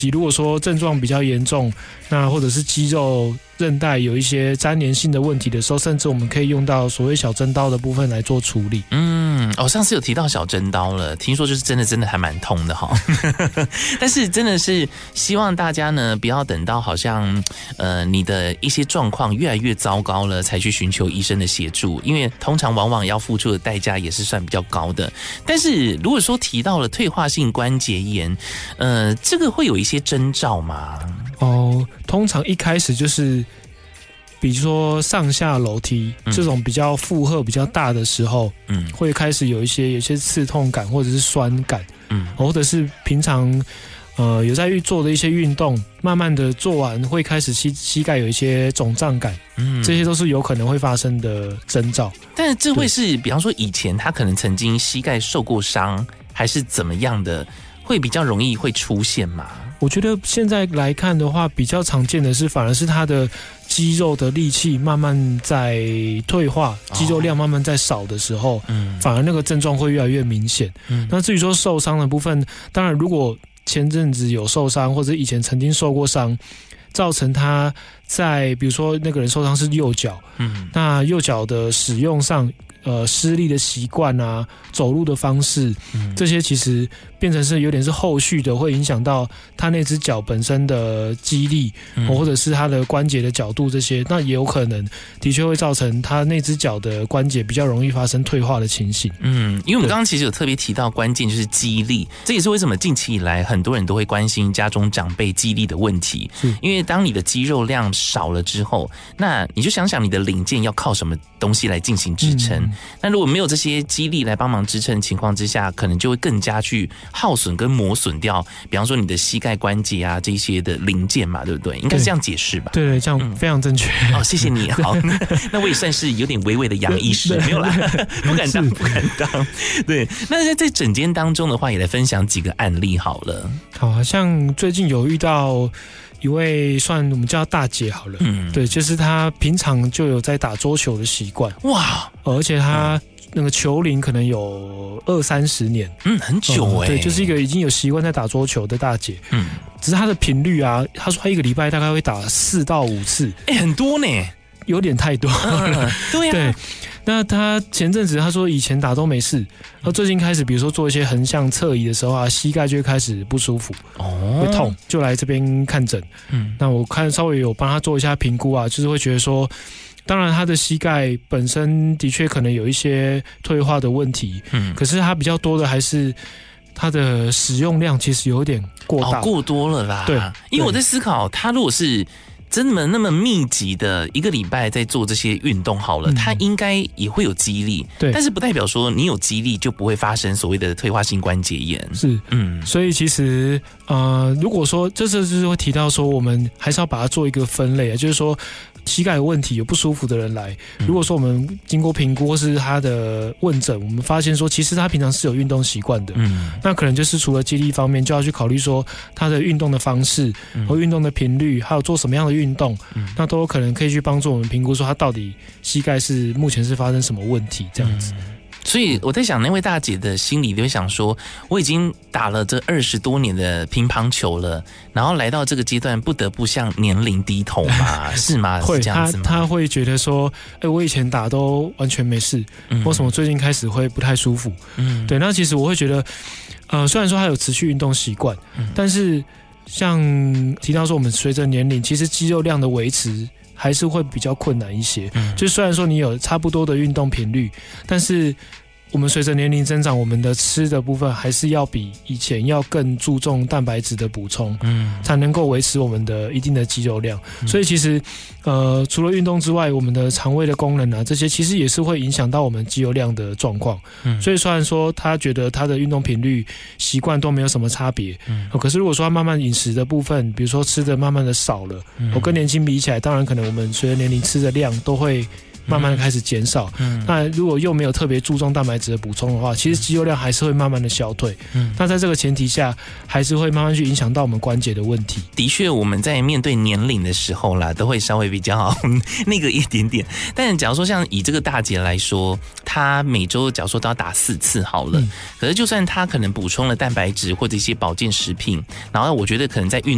如果说症状比较严重，那或者是肌肉韧带有一些粘连性的问题的时候，甚至我们可以用到所谓小针刀的部分来做处理。 上次有提到小针刀了，听说就是真的还蛮痛的哈。但是真的是希望大家呢不要等到好像你的一些状况越来越糟糕了才去寻求医生的协助，因为通常往往要付出的代价也是算比较高的。但是如果说提到了退化性关节炎，这个会有一些征兆吗？ 通常一开始就是比如说上下楼梯这种比较负荷比较大的时候，会开始有一些刺痛感或者是酸感，或者是平常有在做的一些运动，慢慢的做完会开始膝盖有一些肿胀感，这些都是有可能会发生的征兆。 但是这会是比方说以前他可能曾经膝盖受过伤，还是怎么样的，会比较容易会出现吗？ 我觉得现在来看的话，比较常见的是反而是他的肌肉的力气慢慢在退化，肌肉量慢慢在少的时候，反而那个症状会越来越明显。那至于说受伤的部分，当然如果前阵子有受伤，或者以前曾经受过伤，造成他在比如说那个人受伤是右脚，那右脚的使用上施力的习惯啊，走路的方式，这些其实变成是有点是后续的，会影响到他那只脚本身的肌力，或者是他的关节的角度，这些那也有可能的确会造成他那只脚的关节比较容易发生退化的情形。 因为我们刚刚其实有特别提到关键就是肌力，这也是为什么近期以来很多人都会关心家中长辈肌力的问题，因为当你的肌肉量少了之后，那你就想想你的零件要靠什么东西来进行支撑，那如果没有这些肌力来帮忙支撑的情况之下，可能就会更加去耗损跟磨损掉，比方说你的膝盖关节啊这些的零件嘛，对不对？应该是这样解释吧？ 对，这样非常正确。 谢谢你。好，那我也算是有点微微的洋医师，没有啦，不敢当。对，那在诊间当中的话，也来分享几个案例好了。 好像最近有遇到一位算我们叫大姐好了，对，就是她平常就有在打桌球的习惯，哇，而且她那个球龄可能有20-30年， 很久对，就是一个已经有习惯在打桌球的大姐，只是她的频率啊，她说她一个礼拜大概会打4到5次， 很多呢， 有点太多了， 对呀。 对，那他前阵子他说以前打都没事，他最近开始比如说做一些横向侧移的时候啊，膝盖就会开始不舒服，会痛，就来这边看诊。那我看稍微有帮他做一下评估啊，就是会觉得说，当然他的膝盖本身的确可能有一些退化的问题，可是他比较多的还是它的使用量其实有点过大， 过多了啦。对，因为我在思考，他如果是真的那么密集的一个礼拜在做这些运动好了，它应该也会有肌力，对，但是不代表说你有肌力就不会发生所谓的退化性关节炎。 是，所以其实如果说这就是会提到说，我们还是要把它做一个分类啊，就是说膝盖有问题有不舒服的人来，如果说我们经过评估或是他的问诊，我们发现说其实他平常是有运动习惯的，那可能就是除了肌力方面，就要去考虑说他的运动的方式和运动的频率，还有做什么样的运动，那都有可能可以去帮助我们评估说他到底膝盖是目前是发生什么问题这样子。 所以我在想，那位大姐的心里就会想说，我已经打了这20多年的乒乓球了，然后来到这个阶段，不得不向年龄低头嘛，是吗？ 会， 是这样子吗？ 他会觉得说，我以前打都完全没事，为什么最近开始会不太舒服？对，那其实我会觉得，虽然说他有持续运动习惯，但是像提到说，我们随着年龄，其实肌肉量的维持还是会比较困难一些。就虽然说你有差不多的运动频率，但是我们随着年龄增长，我们的吃的部分还是要比以前要更注重蛋白质的补充，才能够维持我们的一定的肌肉量。所以其实除了运动之外，我们的肠胃的功能啊，这些其实也是会影响到我们肌肉量的状况。所以虽然说他觉得他的运动频率习惯都没有什么差别，可是如果说他慢慢饮食的部分，比如说吃的慢慢的少了，跟年轻比起来，当然可能我们随着年龄吃的量都会慢慢的开始减少，那如果又没有特别注重蛋白质的补充的话，其实肌肉量还是会慢慢的消退，那在这个前提下，还是会慢慢去影响到我们关节的问题。 的确，我们在面对年龄的时候啦，都会稍微比较那个一点点。但假如说像以这个大姐来说，她每周假如说都要打4次好了，可是就算她可能补充了蛋白质或者一些保健食品，然后我觉得可能在运